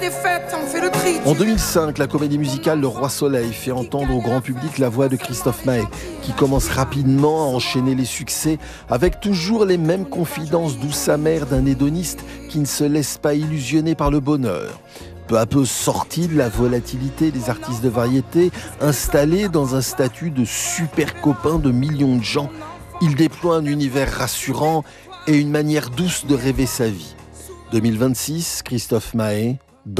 En 2005, la comédie musicale Le Roi Soleil fait entendre au grand public la voix de Christophe Maé, qui commence rapidement à enchaîner les succès avec toujours les mêmes confidences douce amères d'un hédoniste qui ne se laisse pas illusionner par le bonheur. Peu à peu sorti de la volatilité des artistes de variété, installé dans un statut de super copain de millions de gens, il déploie un univers rassurant et une manière douce de rêver sa vie. 2026, Christophe Maé,